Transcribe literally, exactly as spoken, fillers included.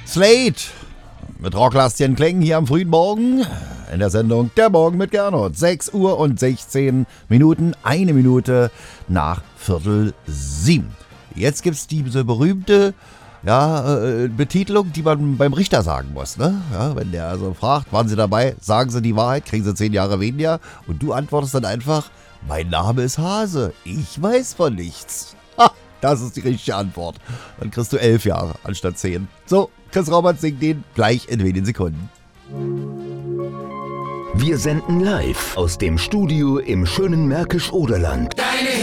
Slate mit Rocklastchen klingen hier am frühen Morgen in der Sendung Der Morgen mit Gernot. sechs Uhr und sechzehn Minuten, eine Minute nach Viertel sieben. Jetzt gibt's diese berühmte ja, äh, Betitelung, die man beim Richter sagen muss. Ne? Ja, wenn der also fragt, waren Sie dabei, sagen Sie die Wahrheit, kriegen Sie zehn Jahre weniger. Und du antwortest dann einfach, mein Name ist Hase, ich weiß von nichts. Ha, das ist die richtige Antwort. Dann kriegst du elf Jahre anstatt zehn. So, Chris Robert singt den gleich in wenigen Sekunden. Wir senden live aus dem Studio im schönen Märkisch-Oderland.